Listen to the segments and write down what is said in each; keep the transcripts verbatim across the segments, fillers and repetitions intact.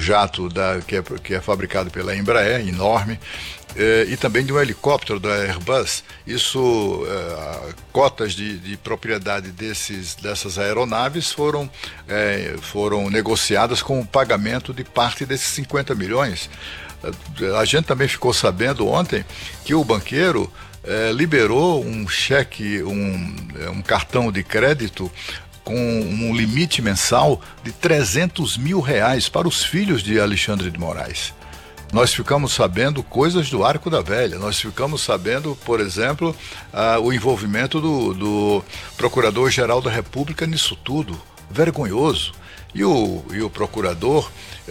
jato da, que, é, que é fabricado pela Embraer, enorme, eh, e também de um helicóptero da Airbus. Isso, eh, cotas de, de propriedade desses, dessas aeronaves foram, eh, foram negociadas com o pagamento de parte desses cinquenta milhões. A gente também ficou sabendo ontem que o banqueiro eh, liberou um cheque, um, um cartão de crédito com um limite mensal de trezentos mil reais para os filhos de Alexandre de Moraes. Nós ficamos sabendo coisas do Arco da Velha, nós ficamos sabendo, por exemplo, ah, o envolvimento do, do Procurador-Geral da República nisso tudo, vergonhoso. E o, e o procurador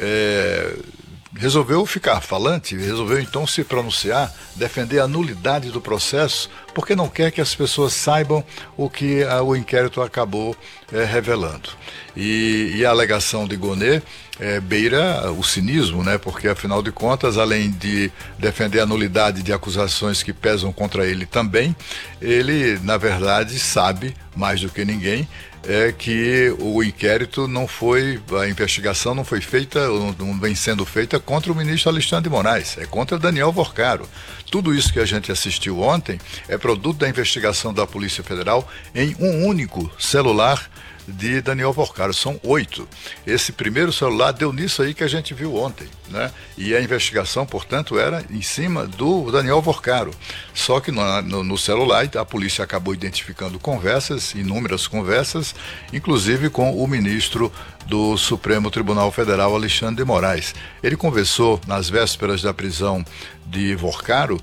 eh, resolveu ficar falante, resolveu então se pronunciar, defender a nulidade do processo, porque não quer que as pessoas saibam o que a, o inquérito acabou é, revelando. E, e a alegação de Gonê é, beira o cinismo, né? Porque afinal de contas, além de defender a nulidade de acusações que pesam contra ele também, ele na verdade sabe, mais do que ninguém, é que o inquérito não foi, a investigação não foi feita, não vem sendo feita contra o ministro Alexandre de Moraes, é contra Daniel Vorcaro. Tudo isso que a gente assistiu ontem é produto da investigação da Polícia Federal em um único celular de Daniel Vorcaro, são oito. Esse primeiro celular deu nisso aí que a gente viu ontem, né? E a investigação, portanto, era em cima do Daniel Vorcaro. Só que no, no, no celular a polícia acabou identificando conversas, inúmeras conversas, inclusive com o ministro do Supremo Tribunal Federal, Alexandre de Moraes. Ele conversou nas vésperas da prisão de Vorcaro.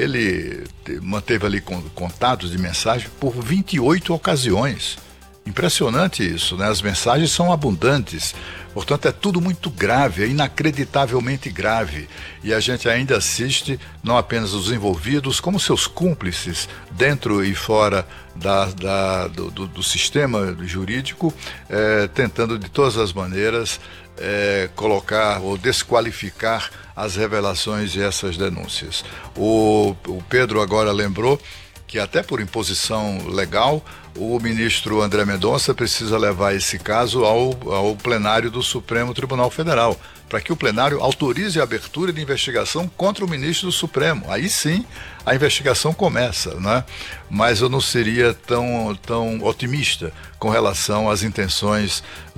Ele manteve ali contatos de mensagem por vinte e oito ocasiões. Impressionante isso, né? As mensagens são abundantes, portanto é tudo muito grave, é inacreditavelmente grave, e a gente ainda assiste não apenas os envolvidos, como seus cúmplices dentro e fora da, da, do, do, do sistema jurídico, é, tentando de todas as maneiras é, colocar ou desqualificar as revelações e essas denúncias. O, o Pedro agora lembrou que até por imposição legal, o ministro André Mendonça precisa levar esse caso ao, ao plenário do Supremo Tribunal Federal, para que o plenário autorize a abertura de investigação contra o ministro do Supremo. Aí sim a investigação começa, né? Mas eu não seria tão, tão otimista com relação às intenções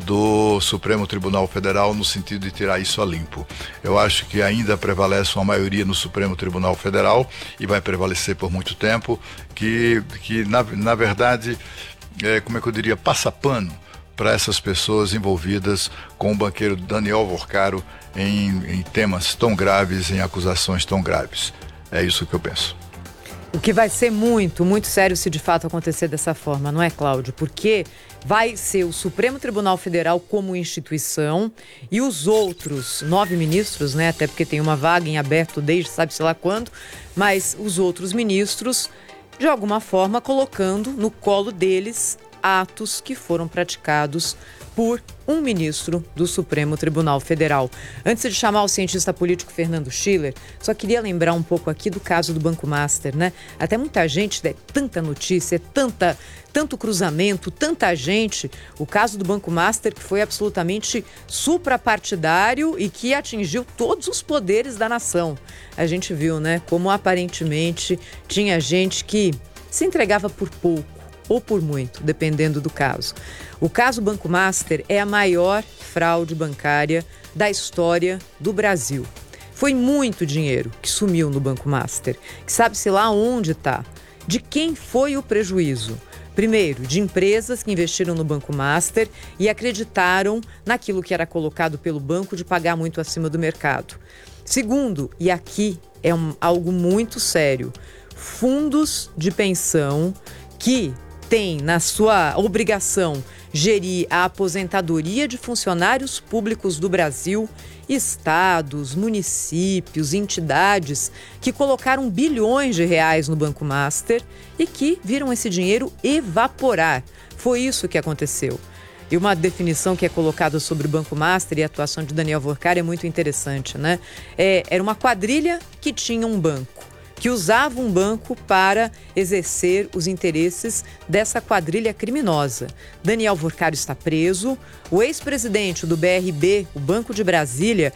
do Supremo Tribunal Federal no sentido de tirar isso a limpo. Eu acho que ainda prevalece uma maioria no Supremo Tribunal Federal e vai prevalecer por muito tempo, que, que na, na verdade, é, como é que eu diria, passa pano para essas pessoas envolvidas com o banqueiro Daniel Vorcaro em, em temas tão graves, em acusações tão graves. É isso que eu penso. O que vai ser muito, muito sério se de fato acontecer dessa forma, não é, Cláudio? Porque vai ser o Supremo Tribunal Federal como instituição e os outros nove ministros, né? Até porque tem uma vaga em aberto desde sabe-se lá quando, mas os outros ministros, de alguma forma, colocando no colo deles atos que foram praticados por um ministro do Supremo Tribunal Federal. Antes de chamar o cientista político Fernando Schiller, só queria lembrar um pouco aqui do caso do Banco Master, né? Até muita gente, é tanta notícia, tanta, tanto cruzamento, tanta gente. O caso do Banco Master que foi absolutamente suprapartidário e que atingiu todos os poderes da nação. A gente viu, né? Como aparentemente tinha gente que se entregava por pouco ou por muito, dependendo do caso. O caso Banco Master é a maior fraude bancária da história do Brasil. Foi muito dinheiro que sumiu no Banco Master, que sabe-se lá onde está. De quem foi o prejuízo? Primeiro, de empresas que investiram no Banco Master e acreditaram naquilo que era colocado pelo banco de pagar muito acima do mercado. Segundo, e aqui é um, algo muito sério, fundos de pensão que tem na sua obrigação gerir a aposentadoria de funcionários públicos do Brasil, estados, municípios, entidades que colocaram bilhões de reais no Banco Master e que viram esse dinheiro evaporar. Foi isso que aconteceu. E uma definição que é colocada sobre o Banco Master e a atuação de Daniel Vorcaro é muito interessante, né? É, era uma quadrilha que tinha um banco, que usava um banco para exercer os interesses dessa quadrilha criminosa. Daniel Vorcaro está preso. O ex-presidente do B R B, o Banco de Brasília,